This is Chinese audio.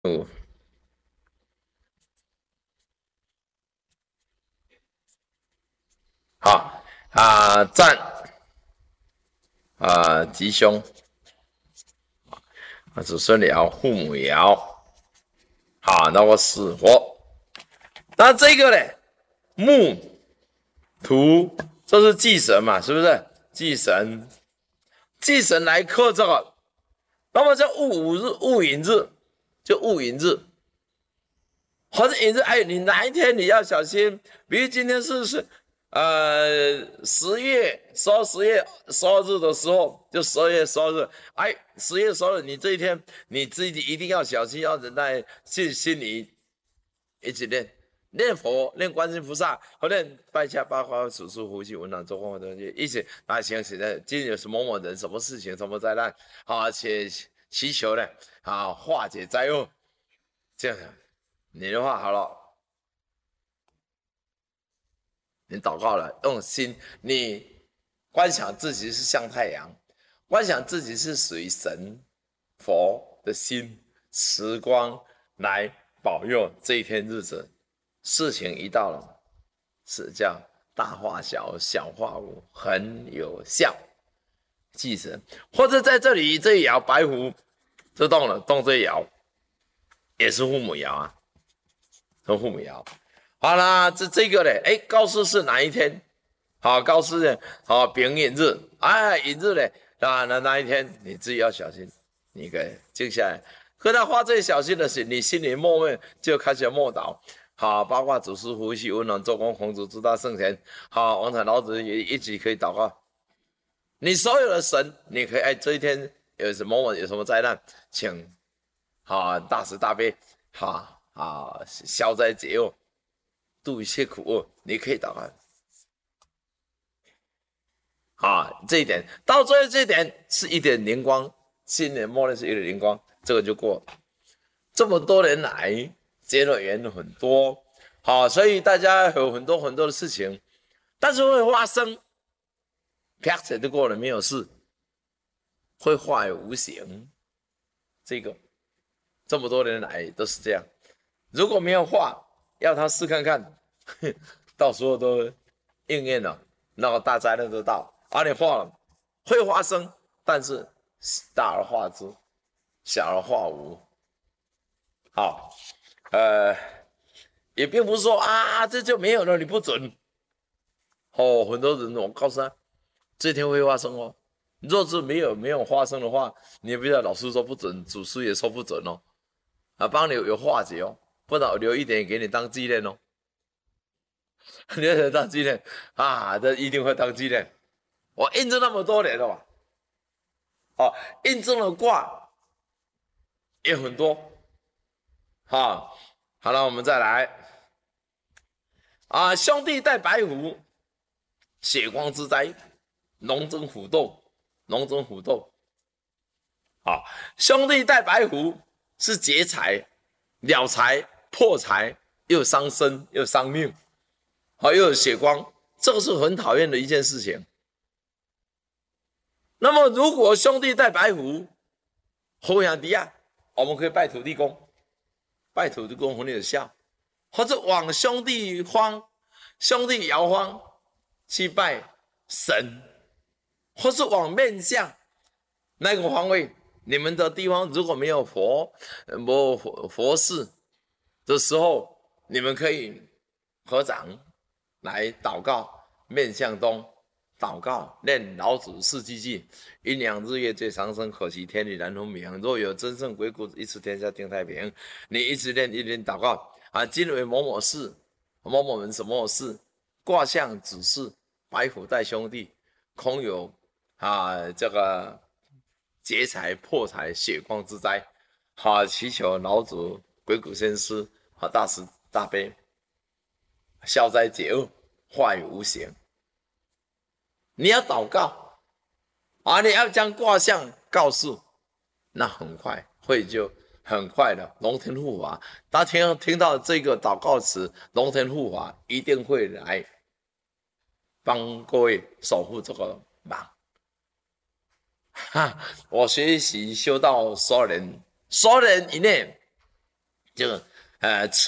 哦，好赞吉凶子孙爻、父母爻，好，那我死活。那这个呢，木土，这是忌神嘛，是不是？忌神，忌神来克这个，那么叫戊寅日，就戊寅日，或者寅日，哎，你哪一天你要小心，比如今天10月12日的时候，就12月12日，哎，10月12日，你这一天你自己一定要小心，要忍耐，心里一起念佛，念观世音菩萨，或念拜下八花、数数呼吸、文朗、周公的东西，一起行的，今天有什么某人、什么事情、什么灾难，好，且祈求呢，化解灾厄，这样你的话好了。你祷告了，用心，你观想自己是像太阳，观想自己是属于神佛的心时光来保佑这一天日子。事情一到了，是叫大化小，小化无，很有效。祭神，或者在这里这一爻白虎就动了，动这一爻也是父母爻啊，和父母爻。好啦，这个嘞，哎，告示是哪一天？好，告示呢，好，丙寅日，哎，寅日嘞，那一天你自己要小心，你给静下来。和他发这些小心的事，你心里默念就开始默祷。好，包括祖师呼吸、温暖做工、孔子诸大圣贤，好，王禅老子也一起可以祷告。你所有的神，你可以哎，这一天有什么有什么灾难，请大慈大悲，消灾解厄，度一切苦厄，你可以祷告。这一点到最后这一点是一点灵光，新年末的是一点灵光，这个就过了。这么多年来结了缘很多，所以大家有很多很多的事情，但是会发生，啪一就过了，没有事，会化为无形。这个这么多年来都是这样，如果没有化，要他试看看，到时候都应验了，那个大灾难都到，你化了，会发生，但是大而化之，小而化无。好，呃，也并不是说这就没有了，你不准。很多人我告诉他，这天会发生哦。若是没有发生的话，你也不要老师说不准，祖师也说不准哦。帮你有化解哦，不然我留一点给你当纪念哦。你要当纪念这一定会当纪念。我印证那么多年了嘛，印证了卦也很多。好了，我们再来兄弟带白虎，血光之灾，龙争虎斗，龙争虎斗。兄弟带白虎是劫财、了财、破财，又伤身又伤命，又有血光，这个是很讨厌的一件事情。那么，如果兄弟带白虎，后阳迪亚，我们可以拜土地公，拜土地公很有效，或者往兄弟爻方去拜神，或是往面向那个方位。你们的地方如果没有佛寺的时候，你们可以合掌来祷告，面向东祷告，念老子四季记，阴阳日月最长生，可惜天理难分明。若有真圣鬼谷子，一持天下定太平。你一直念一念祷告今为某某事，某某人什么事，卦象指示白虎带兄弟，空有这个劫财破财血光之灾，祈求老祖鬼谷先师大慈大悲，消灾解厄，化于无形。你要祷告你要将卦象告诉，那很快会就很快的龙天护法。当听到这个祷告词，龙天护法一定会来帮各位守护这个忙。我学习修道10年以内， 就